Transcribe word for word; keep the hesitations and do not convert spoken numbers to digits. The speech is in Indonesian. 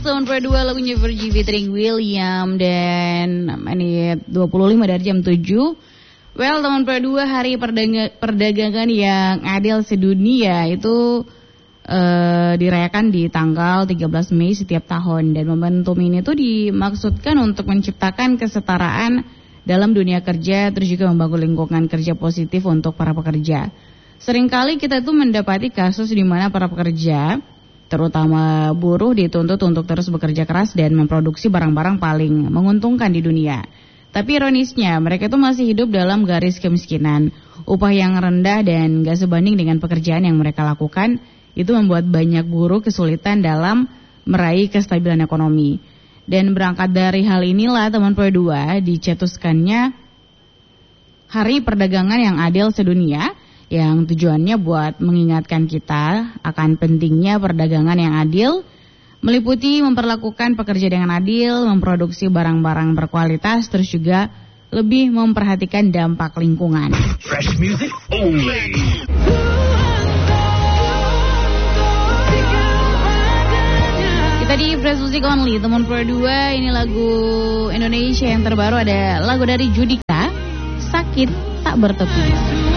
teman Pro dua lagunya Virgie featuring William dan ini dua puluh lima dari jam tujuh. Well, teman Pro dua, hari perdagang- perdagangan yang adil sedunia itu uh, dirayakan di tanggal tiga belas Mei setiap tahun, dan momentum ini tuh dimaksudkan untuk menciptakan kesetaraan dalam dunia kerja, terus juga membangun lingkungan kerja positif untuk para pekerja. Seringkali kita tuh mendapati kasus di mana para pekerja, terutama buruh, dituntut untuk terus bekerja keras dan memproduksi barang-barang paling menguntungkan di dunia. Tapi ironisnya, mereka itu masih hidup dalam garis kemiskinan. Upah yang rendah dan gak sebanding dengan pekerjaan yang mereka lakukan, itu membuat banyak buruh kesulitan dalam meraih kestabilan ekonomi. Dan berangkat dari hal inilah teman Pro dua dicetuskannya Hari Perdagangan yang Adil Sedunia, yang tujuannya buat mengingatkan kita akan pentingnya perdagangan yang adil, meliputi memperlakukan pekerja dengan adil, memproduksi barang-barang berkualitas, terus juga lebih memperhatikan dampak lingkungan. Fresh music only. Kita di Fresh Music Only, teman Pro dua, ini lagu Indonesia yang terbaru, ada lagu dari Judika, Sakit Tak Bertepi.